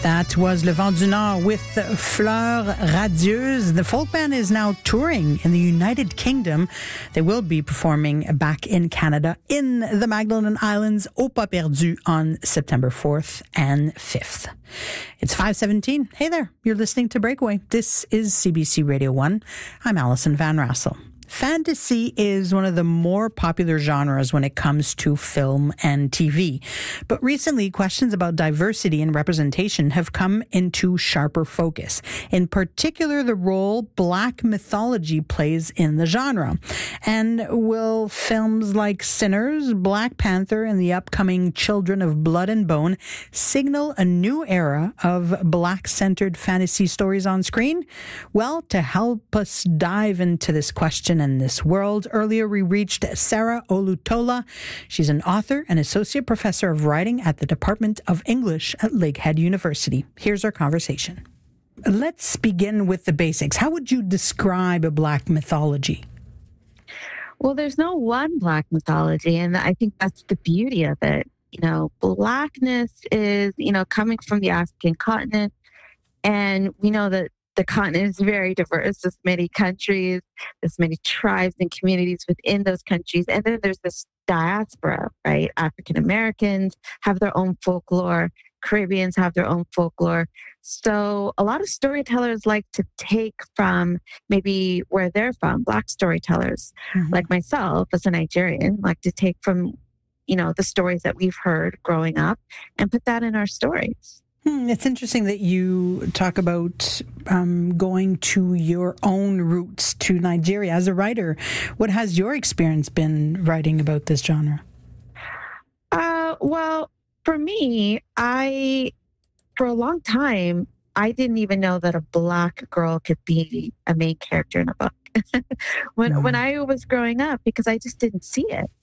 That was Le Vent du Nord with Fleur Radieuse. The folk band is now touring in the United Kingdom. They will be performing back in Canada in the Magdalen Islands au Pas Perdu on September 4th and 5th. It's 5:17. Hey there, you're listening to Breakaway. This is CBC Radio 1. I'm Alison Van Rassel. Fantasy is one of the more popular genres when it comes to film and TV. But recently, questions about diversity and representation have come into sharper focus. In particular, the role Black mythology plays in the genre. And will films like Sinners, Black Panther, and the upcoming Children of Blood and Bone signal a new era of Black-centered fantasy stories on screen? Well, to help us dive into this question and this world, earlier we reached Sarah Olutola. She's an author and associate professor of writing at the Department of English at Lakehead University. Here's our conversation. Let's begin with the basics. How would you describe a Black mythology? Well, there's no one Black mythology, and I think that's the beauty of it. Blackness is, coming from the African continent, and we know that the continent is very diverse. There's many countries, there's many tribes and communities within those countries. And then there's this diaspora, right? African Americans have their own folklore. Caribbeans have their own folklore. So a lot of storytellers like to take from maybe where they're from, Black storytellers, like myself as a Nigerian, like to take from, the stories that we've heard growing up and put that in our stories. It's interesting that you talk about going to your own roots to Nigeria. As a writer, what has your experience been writing about this genre? Well, for me, for a long time, I didn't even know that a Black girl could be a main character in a book when I was growing up, because I just didn't see it,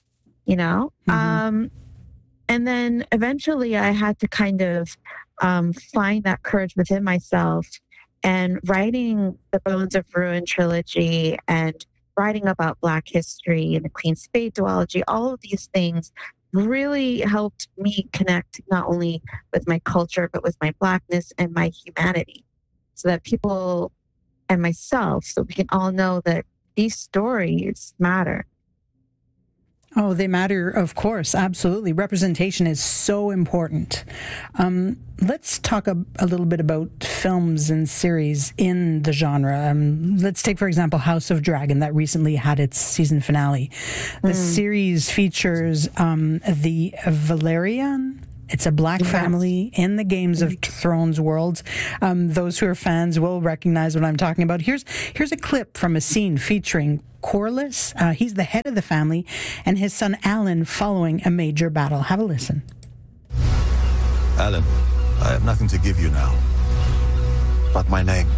And then eventually I had to kind of find that courage within myself, and writing the Bones of Ruin trilogy and writing about Black history and the Queen Spade duology, all of these things really helped me connect not only with my culture, but with my Blackness and my humanity, so that people and myself, so we can all know that these stories matter. Oh, they matter, of course. Absolutely. Representation is so important. Let's talk a little bit about films and series in the genre. Let's take, for example, House of Dragon that recently had its season finale. The series features the Valyrian. It's a Black family in the Games of Thrones world. Those who are fans will recognize what I'm talking about. Here's a clip from a scene featuring Corlys. He's the head of the family, and his son Alan following a major battle. Have a listen. Alan, I have nothing to give you now, but my name.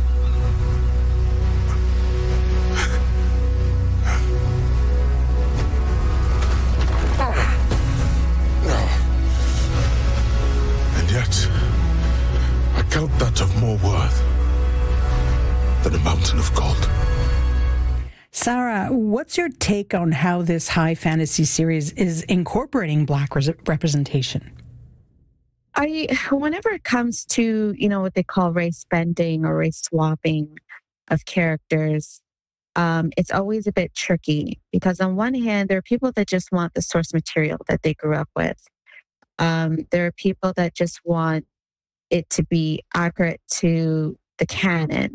Yet, I count that of more worth than a mountain of gold. Sarah, what's your take on how this high fantasy series is incorporating Black representation? Whenever it comes to, what they call race bending or race swapping of characters, it's always a bit tricky, because on one hand, there are people that just want the source material that they grew up with. There are people that just want it to be accurate to the canon.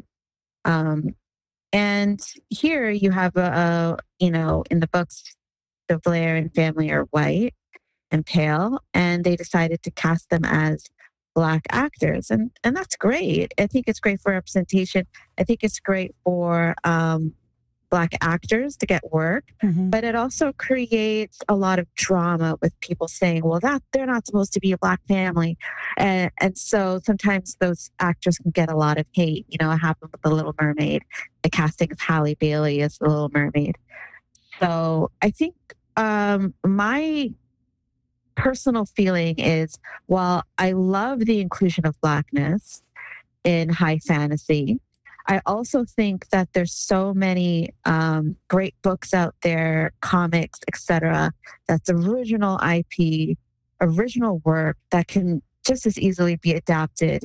And here you have in the books, the Valyrian family are white and pale, and they decided to cast them as Black actors. And that's great. I think it's great for representation. I think it's great for Black actors to get work, but it also creates a lot of drama with people saying, well, that they're not supposed to be a Black family. And so sometimes those actors can get a lot of hate. It happened with The Little Mermaid, the casting of Halle Bailey as The Little Mermaid. So I think my personal feeling is, while I love the inclusion of Blackness in high fantasy, I also think that there's so many great books out there, comics, etc., that's original IP, original work that can just as easily be adapted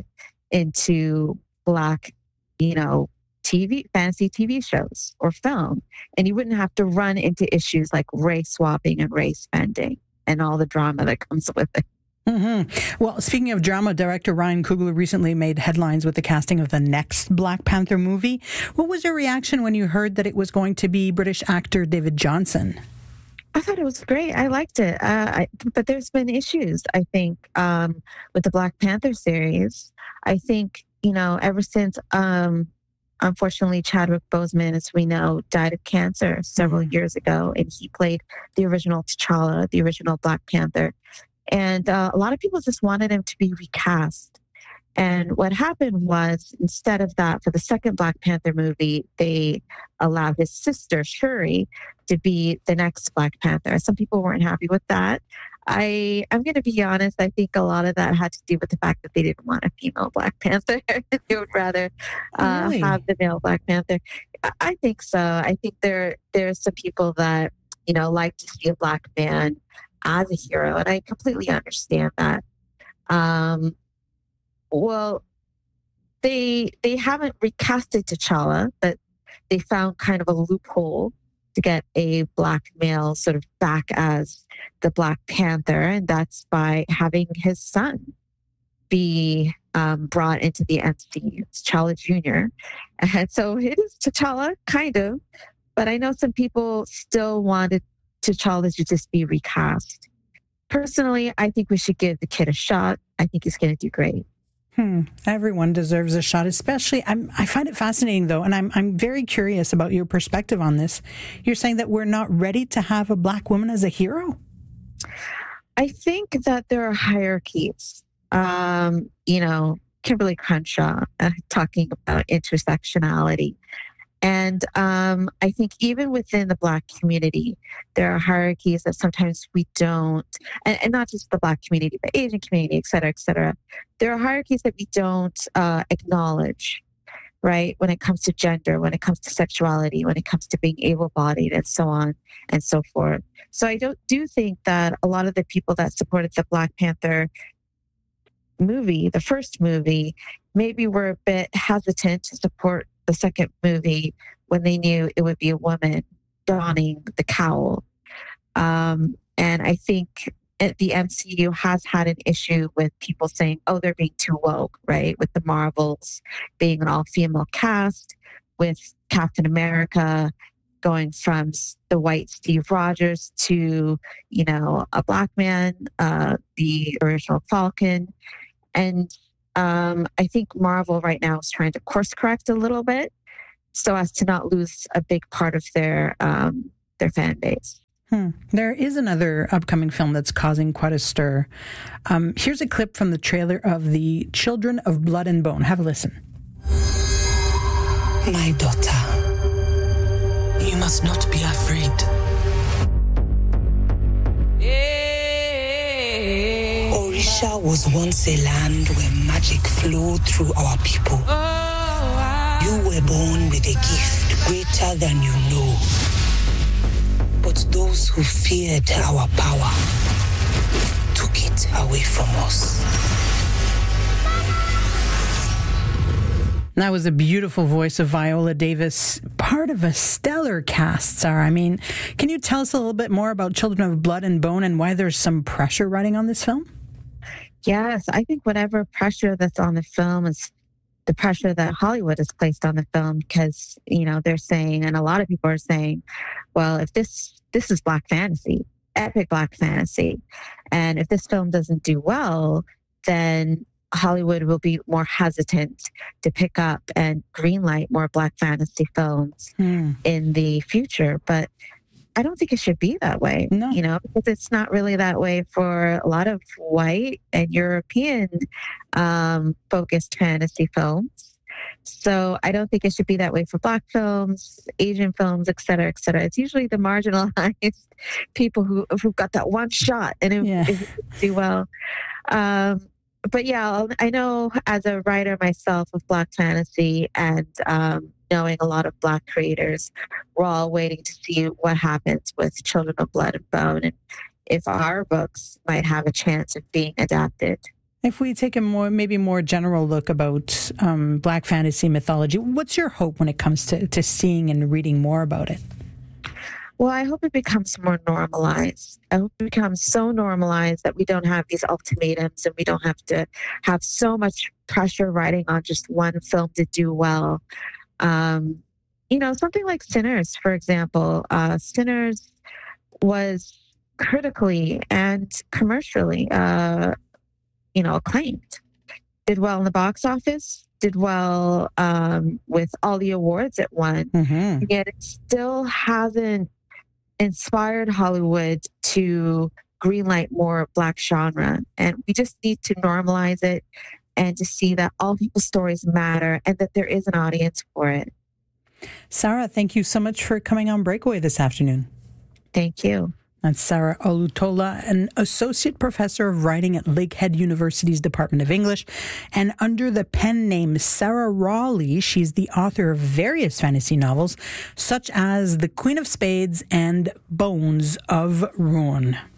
into Black, fantasy TV shows or film. And you wouldn't have to run into issues like race swapping and race bending and all the drama that comes with it. Mm-hmm. Well, speaking of drama, director Ryan Coogler recently made headlines with the casting of the next Black Panther movie. What was your reaction when you heard that it was going to be British actor David Johnson? I thought it was great. I liked it. But there's been issues, I think, with the Black Panther series. I think, ever since, unfortunately, Chadwick Boseman, as we know, died of cancer several years ago, and he played the original T'Challa, the original Black Panther. And a lot of people just wanted him to be recast. And what happened was, instead of that, for the second Black Panther movie, they allowed his sister, Shuri, to be the next Black Panther. Some people weren't happy with that. I'm going to be honest, I think a lot of that had to do with the fact that they didn't want a female Black Panther. They would rather have the male Black Panther. I think so. I think there's some people that, like to see a Black man as a hero, and I completely understand that. Well, they haven't recasted T'Challa, but they found kind of a loophole to get a Black male sort of back as the Black Panther, and that's by having his son be brought into the MCU, T'Challa Jr. And so it is T'Challa, kind of, but I know some people still wanted T'Challa to just be recast. Personally, I think we should give the kid a shot. I think he's going to do great. Everyone deserves a shot, especially. I find it fascinating, though, and I'm very curious about your perspective on this. You're saying that we're not ready to have a Black woman as a hero? I think that there are hierarchies. Kimberly Crenshaw talking about intersectionality. And I think even within the Black community, there are hierarchies that sometimes we don't, and not just the Black community, but Asian community, et cetera, et cetera. There are hierarchies that we don't acknowledge, right? When it comes to gender, when it comes to sexuality, when it comes to being able-bodied, and so on and so forth. So I do think that a lot of the people that supported the Black Panther movie, the first movie, maybe were a bit hesitant to support the second movie when they knew it would be a woman donning the cowl. And I think the MCU has had an issue with people saying, oh, they're being too woke, right? With the Marvels being an all-female cast, with Captain America going from the white Steve Rogers to, a Black man, the original Falcon. And I think Marvel right now is trying to course correct a little bit so as to not lose a big part of their fan base. There is another upcoming film that's causing quite a stir. Here's a clip from the trailer of The Children of Blood and Bone. Have a listen. My daughter, you must not be afraid. Orisha was once a land where magic flowed through our people. You were born with a gift greater than you know. But those who feared our power took it away from us. That was a beautiful voice of Viola Davis, part of a stellar cast, Sarah. I mean, can you tell us a little bit more about Children of Blood and Bone and why there's some pressure riding on this film? Yes, I think whatever pressure that's on the film is the pressure that Hollywood has placed on the film because, they're saying, and a lot of people are saying, well, if this is Black fantasy, epic Black fantasy, and if this film doesn't do well, then Hollywood will be more hesitant to pick up and greenlight more Black fantasy films in the future. But I don't think it should be that way, because it's not really that way for a lot of white and European focused fantasy films. So I don't think it should be that way for Black films, Asian films, et cetera, et cetera. It's usually the marginalized people who've got that one shot and it do well. But yeah, I know as a writer myself of Black fantasy and knowing a lot of Black creators, we're all waiting to see what happens with Children of Blood and Bone and if our books might have a chance of being adapted. If we take a maybe more general look about Black fantasy mythology, what's your hope when it comes to seeing and reading more about it? Well, I hope it becomes more normalized. I hope it becomes so normalized that we don't have these ultimatums and we don't have to have so much pressure riding on just one film to do well. Something like Sinners, for example. Sinners was critically and commercially, acclaimed. Did well in the box office, did well with all the awards it won. Mm-hmm. Yet it still hasn't inspired Hollywood to greenlight more Black genre. And we just need to normalize it and to see that all people's stories matter and that there is an audience for it. Sarah, thank you so much for coming on Breakaway this afternoon. Thank you. That's Sarah Olutola, an associate professor of writing at Lakehead University's Department of English. And under the pen name Sarah Rawley, she's the author of various fantasy novels, such as The Queen of Spades and Bones of Ruin.